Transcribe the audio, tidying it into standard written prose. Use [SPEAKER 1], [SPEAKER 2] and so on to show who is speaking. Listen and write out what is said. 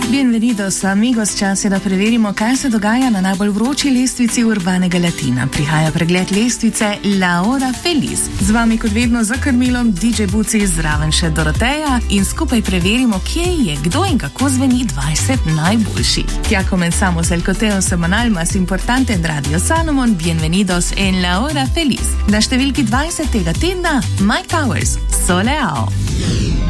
[SPEAKER 1] Bienvenidos amigos, čas je, da preverimo, kaj se dogaja na najbolj vroči lestvici urbanega Latina. Prihaja pregled lestvice Laura Feliz. Z vami kot vedno za krmilom DJ Buci, zraven še Doroteja in skupaj preverimo, kje je, kdo in kako zveni 20 najboljših. Ja comenzamos el coteo semanal más importante en Radio Salomon. Bienvenidos en Laura Feliz. Na številki 20 tega tedna Mike Towers, Soleao.